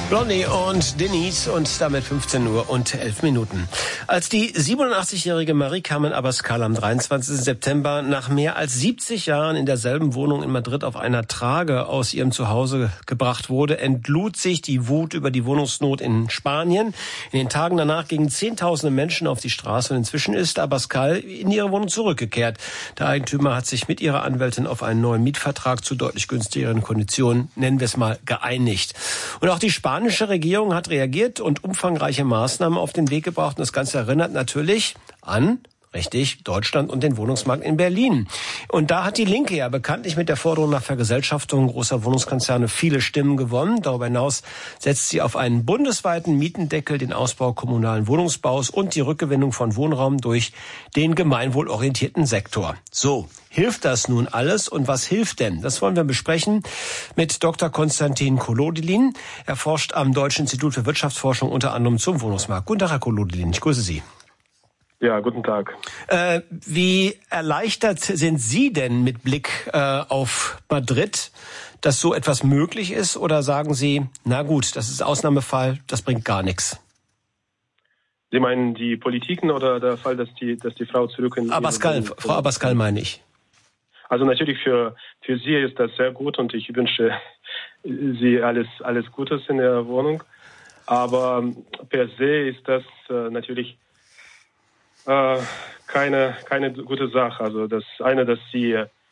Blondie und Denise und damit 15 Uhr und 11 Minuten. Als die 87-jährige Marie-Carmen Abascal am 23. September nach mehr als 70 Jahren in derselben Wohnung in Madrid auf einer Trage aus ihrem Zuhause gebracht wurde, entlud sich die Wut über die Wohnungsnot in Spanien. In den Tagen danach gingen Zehntausende Menschen auf die Straße und inzwischen ist Abascal in ihre Wohnung zurückgekehrt. Der Eigentümer hat sich mit ihrer Anwältin auf einen neuen Mietvertrag zu deutlich günstigeren Konditionen, nennen wir es mal, geeinigt. Und auch die spanische Regierung hat reagiert und umfangreiche Maßnahmen auf den Weg gebracht. Und das Ganze erinnert natürlich an, richtig, Deutschland und den Wohnungsmarkt in Berlin. Und da hat die Linke ja bekanntlich mit der Forderung nach Vergesellschaftung großer Wohnungskonzerne viele Stimmen gewonnen. Darüber hinaus setzt sie auf einen bundesweiten Mietendeckel, den Ausbau kommunalen Wohnungsbaus und die Rückgewinnung von Wohnraum durch den gemeinwohlorientierten Sektor. So, hilft das nun alles und was hilft denn? Das wollen wir besprechen mit Dr. Konstantin Kolodilin. Er forscht am Deutschen Institut für Wirtschaftsforschung unter anderem zum Wohnungsmarkt. Guten Tag, Herr Kolodilin, ich grüße Sie. Ja, guten Tag. Wie erleichtert sind Sie denn mit Blick auf Madrid, dass so etwas möglich ist? Oder sagen Sie, na gut, das ist Ausnahmefall, das bringt gar nichts? Sie meinen die Politiken oder der Fall, dass die Frau zurück in... Abascal, Frau Abascal meine ich. Also natürlich für Sie ist das sehr gut und ich wünsche Sie alles Gutes in der Wohnung. Aber per se ist das natürlich keine gute Sache. Also dass sie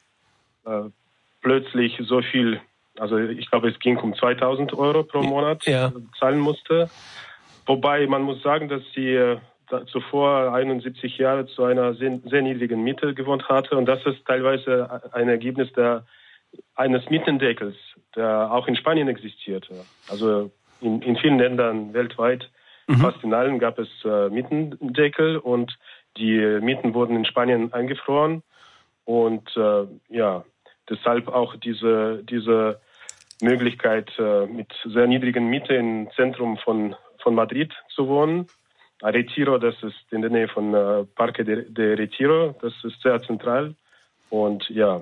plötzlich so viel, also ich glaube, es ging um 2.000 Euro pro Monat zahlen musste. Wobei man muss sagen, dass sie zuvor 71 Jahre zu einer sehr niedrigen Miete gewohnt hatte. Und das ist teilweise ein Ergebnis eines Mietendeckels, der auch in Spanien existierte. Also in vielen Ländern weltweit, fast in allen, gab es Mietendeckel und die Mieten wurden in Spanien eingefroren. Und deshalb auch diese Möglichkeit, mit sehr niedrigen Miete im Zentrum von Madrid zu wohnen. Retiro, das ist in der Nähe von Parque de Retiro, das ist sehr zentral. Und ja.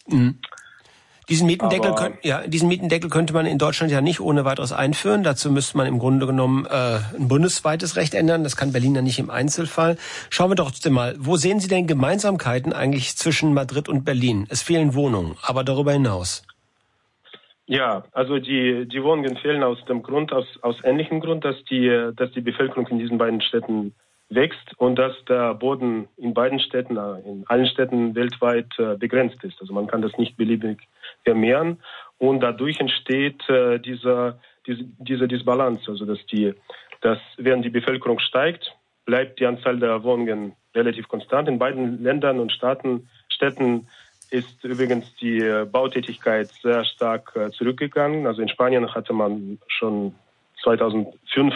Diesen Mietendeckel könnte man in Deutschland ja nicht ohne weiteres einführen. Dazu müsste man im Grunde genommen ein bundesweites Recht ändern. Das kann Berlin ja nicht im Einzelfall. Schauen wir doch trotzdem mal, wo sehen Sie denn Gemeinsamkeiten eigentlich zwischen Madrid und Berlin? Es fehlen Wohnungen, aber darüber hinaus. Ja, also die Wohnungen fehlen aus ähnlichem Grund, dass die Bevölkerung in diesen beiden Städten wächst und dass der Boden in beiden Städten, in allen Städten weltweit begrenzt ist. Also man kann das nicht beliebig vermehren und dadurch entsteht diese Disbalance. Also dass während die Bevölkerung steigt, bleibt die Anzahl der Wohnungen relativ konstant. In beiden Ländern und Städten ist übrigens die Bautätigkeit sehr stark zurückgegangen. Also in Spanien hatte man schon 2005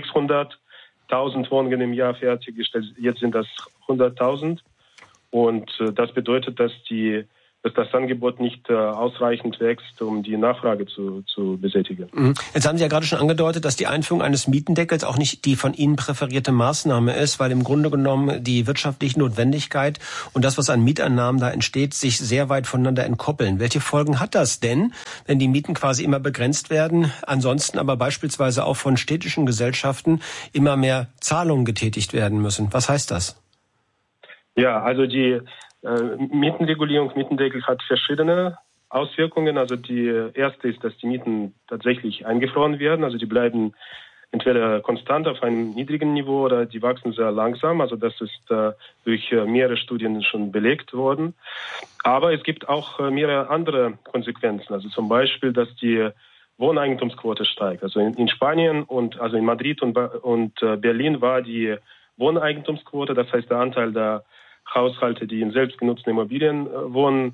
600.000 Wohnungen im Jahr fertiggestellt. Jetzt sind das 100.000. Und das bedeutet, dass das Angebot nicht ausreichend wächst, um die Nachfrage zu besätigen. Jetzt haben Sie ja gerade schon angedeutet, dass die Einführung eines Mietendeckels auch nicht die von Ihnen präferierte Maßnahme ist, weil im Grunde genommen die wirtschaftliche Notwendigkeit und das, was an Mieteinnahmen da entsteht, sich sehr weit voneinander entkoppeln. Welche Folgen hat das denn, wenn die Mieten quasi immer begrenzt werden, ansonsten aber beispielsweise auch von städtischen Gesellschaften immer mehr Zahlungen getätigt werden müssen? Was heißt das? Ja, also die Mietenregulierung, Mietendeckel hat verschiedene Auswirkungen. Also die erste ist, dass die Mieten tatsächlich eingefroren werden. Also die bleiben entweder konstant auf einem niedrigen Niveau oder die wachsen sehr langsam. Also das ist durch mehrere Studien schon belegt worden. Aber es gibt auch mehrere andere Konsequenzen. Also zum Beispiel, dass die Wohneigentumsquote steigt. Also in Spanien also in Madrid und Berlin war die Wohneigentumsquote, das heißt der Anteil der Haushalte, die in selbstgenutzten Immobilien wohnen,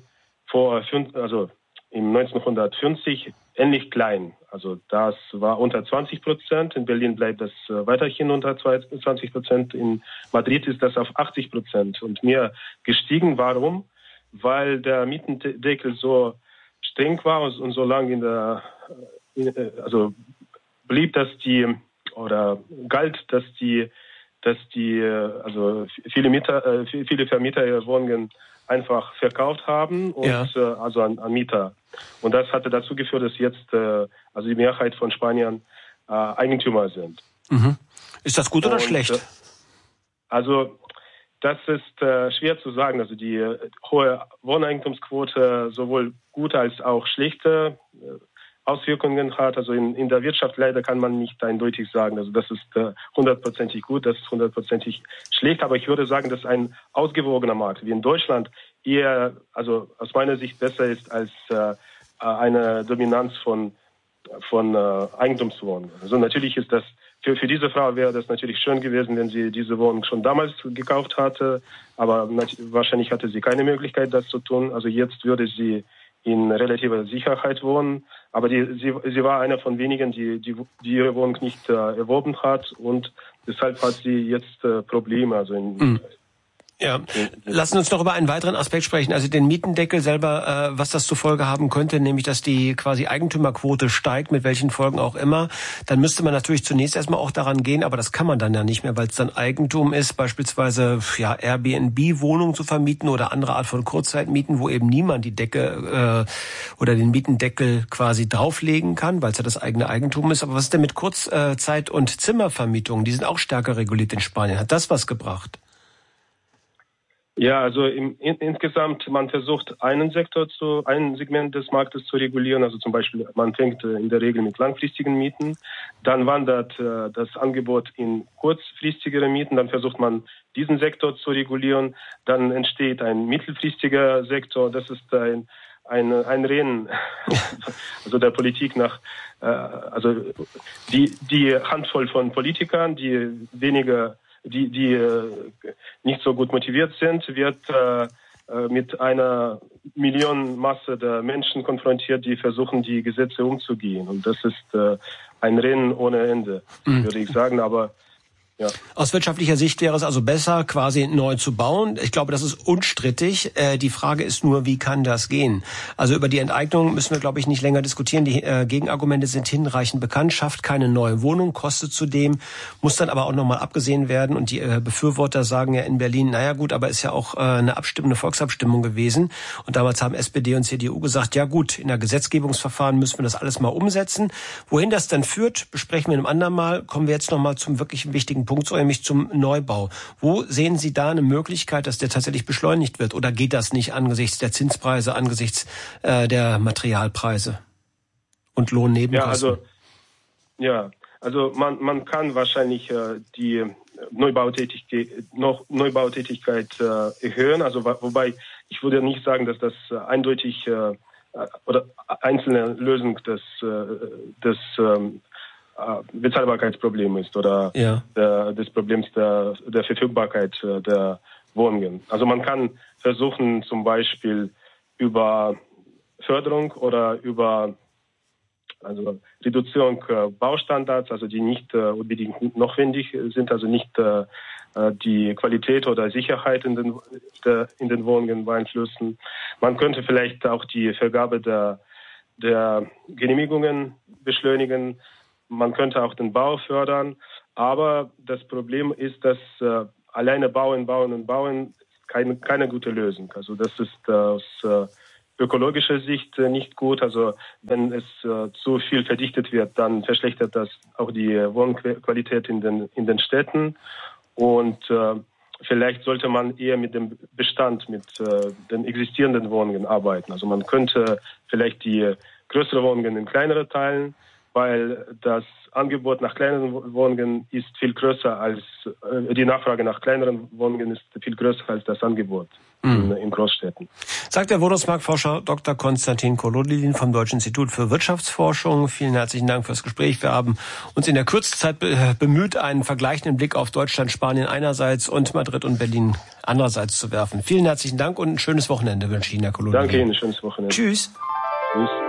im 1950 ähnlich klein. Also das war unter 20%. In Berlin bleibt das weiterhin unter 20%. In Madrid ist das auf 80% und mehr gestiegen. Warum? Weil der Mietendeckel so streng war und so lange blieb, dass viele Vermieter ihre Wohnungen einfach verkauft haben und an Mieter. Und das hatte dazu geführt, dass jetzt die Mehrheit von Spaniern Eigentümer sind. Mhm. Ist das gut oder schlecht? Also das ist schwer zu sagen. Also die hohe Wohneigentumsquote sowohl gute als auch schlechte Auswirkungen hat. Also in der Wirtschaft leider kann man nicht eindeutig sagen, also das ist 100%ig gut, das ist 100%ig schlecht. Aber ich würde sagen, dass ein ausgewogener Markt wie in Deutschland eher, also aus meiner Sicht besser ist als eine Dominanz von Eigentumswohnungen. Also natürlich ist das für diese Frau wäre das natürlich schön gewesen, wenn sie diese Wohnung schon damals gekauft hatte, aber wahrscheinlich hatte sie keine Möglichkeit, das zu tun. Also jetzt würde sie in relativer Sicherheit wohnen, aber sie war einer von wenigen, die ihre Wohnung nicht erworben hat und deshalb hat sie jetzt Probleme. Also ja, lassen uns noch über einen weiteren Aspekt sprechen, also den Mietendeckel selber, was das zur Folge haben könnte, nämlich dass die quasi Eigentümerquote steigt, mit welchen Folgen auch immer. Dann müsste man natürlich zunächst erstmal auch daran gehen, aber das kann man dann ja nicht mehr, weil es dann Eigentum ist, beispielsweise Airbnb-Wohnungen zu vermieten oder andere Art von Kurzzeitmieten, wo eben niemand die Decke oder den Mietendeckel quasi drauflegen kann, weil es ja das eigene Eigentum ist. Aber was ist denn mit Kurzzeit- und Zimmervermietungen? Die sind auch stärker reguliert in Spanien. Hat das was gebracht? Ja, also insgesamt, man versucht ein Segment des Marktes zu regulieren. Also zum Beispiel, man fängt in der Regel mit langfristigen Mieten. Dann wandert das Angebot in kurzfristigere Mieten. Dann versucht man, diesen Sektor zu regulieren. Dann entsteht ein mittelfristiger Sektor. Das ist ein Rennen, also der Politik nach, also die Handvoll von Politikern, die nicht so gut motiviert sind, wird mit einer Millionenmasse der Menschen konfrontiert, die versuchen, die Gesetze umzugehen. Und das ist ein Rennen ohne Ende, würde ich sagen. Aber ja. Aus wirtschaftlicher Sicht wäre es also besser, quasi neu zu bauen. Ich glaube, das ist unstrittig. Die Frage ist nur, wie kann das gehen? Also über die Enteignung müssen wir, glaube ich, nicht länger diskutieren. Die Gegenargumente sind hinreichend bekannt. Schafft keine neue Wohnung, kostet zudem, muss dann aber auch nochmal abgesehen werden. Und die Befürworter sagen ja in Berlin, naja gut, aber ist ja auch eine Volksabstimmung gewesen. Und damals haben SPD und CDU gesagt, ja gut, in der Gesetzgebungsverfahren müssen wir das alles mal umsetzen. Wohin das dann führt, besprechen wir in einem anderen Mal. Kommen wir jetzt nochmal zum wirklich wichtigen Punkt, nämlich zum Neubau. Wo sehen Sie da eine Möglichkeit, dass der tatsächlich beschleunigt wird? Oder geht das nicht angesichts der Zinspreise, angesichts der Materialpreise und Lohnnebenkosten? Also man kann wahrscheinlich die Neubautätigkeit erhöhen. Also wobei ich würde nicht sagen, dass das eindeutig oder einzelne Lösung des Bezahlbarkeitsproblem ist oder des Problems der Verfügbarkeit der Wohnungen. Also man kann versuchen, zum Beispiel über Förderung oder über Reduzierung Baustandards, also die nicht unbedingt notwendig sind, also nicht die Qualität oder Sicherheit in den Wohnungen beeinflussen. Man könnte vielleicht auch die Vergabe der Genehmigungen beschleunigen. Man könnte auch den Bau fördern, aber das Problem ist, dass alleine bauen keine gute Lösung. Also das ist aus ökologischer Sicht nicht gut. Also wenn es zu viel verdichtet wird, dann verschlechtert das auch die Wohnqualität in den Städten. Und vielleicht sollte man eher mit dem Bestand, mit den existierenden Wohnungen arbeiten. Also man könnte vielleicht die größeren Wohnungen in kleinere teilen, weil das Angebot nach kleineren Wohnungen ist viel größer als die Nachfrage nach kleineren Wohnungen ist viel größer als das Angebot in Großstädten. Sagt der Wohnungsmarktforscher Dr. Konstantin Kolodilin vom Deutschen Institut für Wirtschaftsforschung. Vielen herzlichen Dank fürs Gespräch. Wir haben uns in der kürzesten Zeit bemüht, einen vergleichenden Blick auf Deutschland, Spanien einerseits und Madrid und Berlin andererseits zu werfen. Vielen herzlichen Dank und ein schönes Wochenende wünsche ich Ihnen, Herr Kolodilin. Danke Ihnen, schönes Wochenende. Tschüss. Tschüss.